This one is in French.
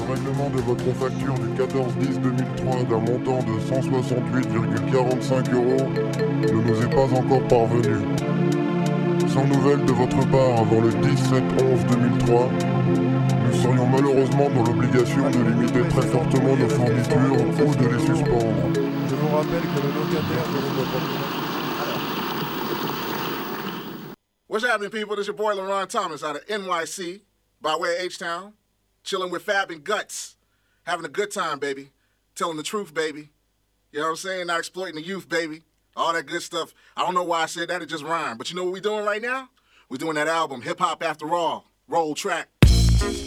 règlement de votre facture du 14-10-2003 d'un montant de 168,45 € ne nous est pas encore parvenu. Sans nouvelles de votre part avant le 17-11-2003, nous serions malheureusement dans l'obligation de limiter très fortement nos fournitures ou de les suspendre. Je vous rappelle que le locataire de votre... What's happening, people? This is your boy, LaRon Thomas, out of NYC, by way of H-Town, chilling with Fab and Guts, having a good time, baby, telling the truth, baby. You know what I'm saying? Not exploiting the youth, baby. All that good stuff. I don't know why I said that, it just rhymed. But you know what we're doing right now? We're doing that album, Hip Hop After All, Roll Track.